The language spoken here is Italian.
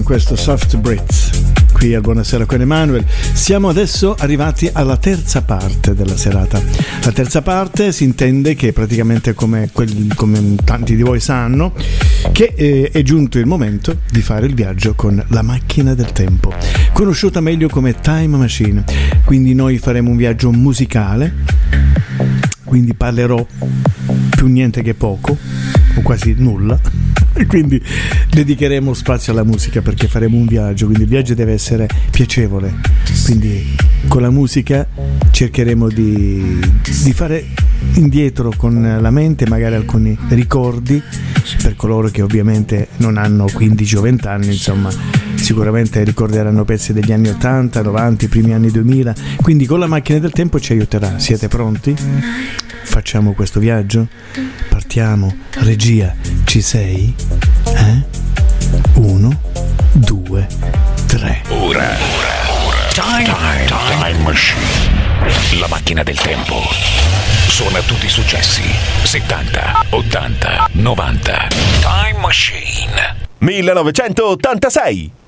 questo Soft Breeze qui al Buonasera con Emanuele. Siamo adesso arrivati alla terza parte della serata. La terza parte si intende che praticamente come tanti di voi sanno che è giunto il momento di fare il viaggio con la macchina del tempo, conosciuta meglio come Time Machine. Quindi noi faremo un viaggio musicale, quindi parlerò più niente che poco o quasi nulla, e quindi dedicheremo spazio alla musica perché faremo un viaggio, quindi il viaggio deve essere piacevole, quindi con la musica cercheremo di fare indietro con la mente magari alcuni ricordi per coloro che ovviamente non hanno 15 o 20 anni, insomma sicuramente ricorderanno pezzi degli anni 80, 90, i primi anni 2000, quindi con la macchina del tempo ci aiuterà. Siete pronti? Facciamo questo viaggio? Partiamo. Regia, ci sei? 1, 2, 3. Ora. Time Machine. La macchina del tempo. Suona tutti i successi. 70, 80, 90. Time Machine. 1986.